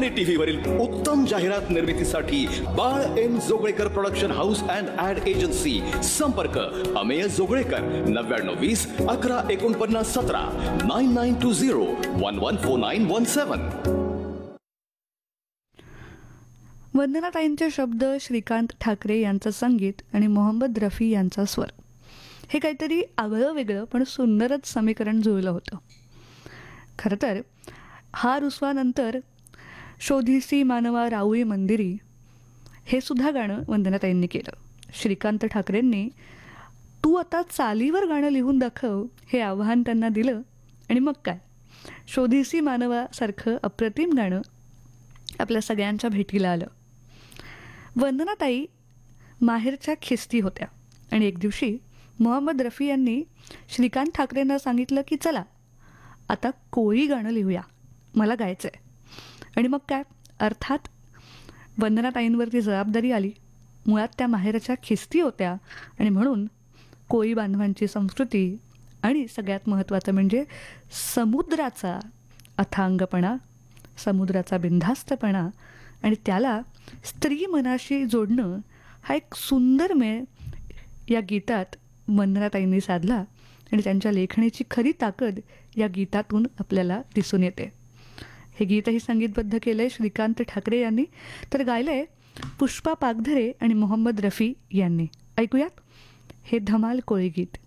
Sony TV वरील उत्तम जाहिरात निर्मितीसाठी बाळ M Joglekar production house and add agency. संपर्क अमेय जोगळेकर 9920114917 9920114917. वंदनाताईंचे शब्द, श्रीकांत ठाकरे यांचं संगीत आणि मोहम्मद रफी यांचा स्वर, हे काहीतरी आगळं वेगळं पण सुंदरच समीकरण जुळलं होतं. खरं तर हा रुसवानंतर शोधिसी मानवा राऊळी मंदिरी हे सुद्धा गाणं वंदनाताईंनी केलं. श्रीकांत ठाकरेंनी तू आता चालीवर गाणं लिहून दाखव हे आव्हान त्यांना दिलं आणि मग काय, शोधिसी मानवासारखं अप्रतिम गाणं आपल्या सगळ्यांच्या भेटीला आलं. वंदनाताई माहेरच्या खिस्ती होत्या आणि एक दिवशी मोहम्मद रफी यांनी श्रीकांत ठाकरेंना सांगितलं की चला आता कोळी गाणं लिहूया, मला गायचं आहे. आणि मग काय, अर्थात वंदनाताईंवरती जबाबदारी आली. मुळात त्या माहेरच्या खिस्ती होत्या आणि म्हणून कोळी बांधवांची संस्कृती आणि सगळ्यात महत्त्वाचं म्हणजे समुद्राचा अथांगपणा, समुद्राचा बिनधास्तपणा आणि त्याला स्त्री मनाशी जोडणं हा एक सुंदर मेळ या गीतात वंदनाताईंनी साधला आणि त्यांच्या लेखणीची खरी ताकद या गीतातून आपल्याला दिसून येते. हे गीतही संगीतबद्ध केलं आहे श्रीकांत ठाकरे यांनी, तर गायलं आहे पुष्पा पागधरे आणि मोहम्मद रफी यांनी. ऐकूयात हे धमाल कोळी गीत.